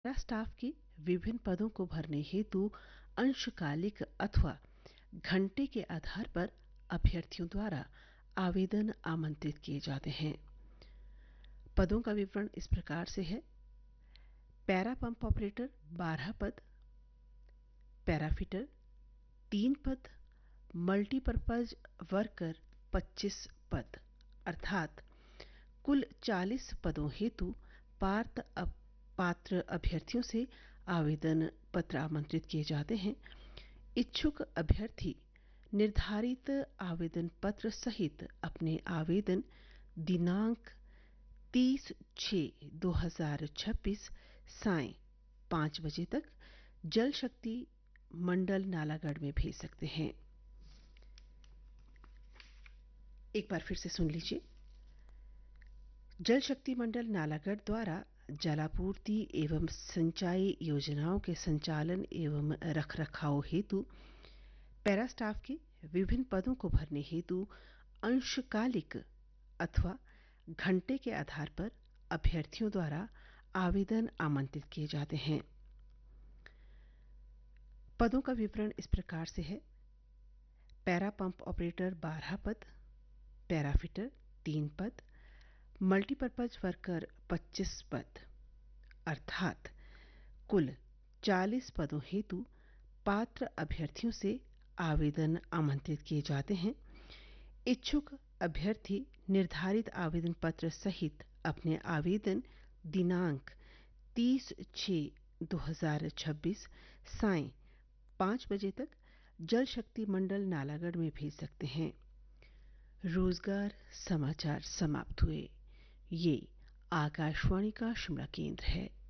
Para staff के विभिन्न पदों को भरने हेतु अंशकालिक अथवा घंटे के आधार पर अभ्यर्थियों द्वारा आवेदन आमंत्रित किए जाते हैं। पदों का विवरण इस प्रकार से है। पैरा पंप ऑपरेटर 12 पद, पैराफिटर 3 पद, मल्टीपर्पज वर्कर 25 पद, अर्थात कुल 40 पदों हेतु पात्र अभ्यर्थियों से आवेदन पत्र आमंत्रित किए जाते हैं। इच्छुक अभ्यर्थी निर्धारित आवेदन पत्र सहित अपने आवेदन दिनांक 30/6/2026 सायं 5 बजे तक जल शक्ति मंडल नालागढ़ में भेज सकते हैं। एक बार फिर से सुन लीजिए। जल शक्ति मंडल नालागढ़ द्वारा जलापूर्ति एवं सिंचाई योजनाओं के संचालन एवं रखरखाव हेतु पैरा स्टाफ के विभिन्न पदों को भरने हेतु अंशकालिक अथवा घंटे के आधार पर अभ्यर्थियों द्वारा आवेदन आमंत्रित किए जाते हैं। पदों का विवरण इस प्रकार से है। पैरा पंप ऑपरेटर 12 पद, पैराफिटर 3 पद, मल्टीपर्पज वर्कर 25 पद, अर्थात कुल 40 पदों हेतु पात्र अभ्यर्थियों से आवेदन आमंत्रित किए जाते हैं। इच्छुक अभ्यर्थी निर्धारित आवेदन पत्र सहित अपने आवेदन दिनांक 30/6/2026 सायं 5 बजे तक जल शक्ति मंडल नालागढ़ में भेज सकते हैं। रोजगार समाचार समाप्त हुए। ये आकाशवाणी का शिमला केंद्र है।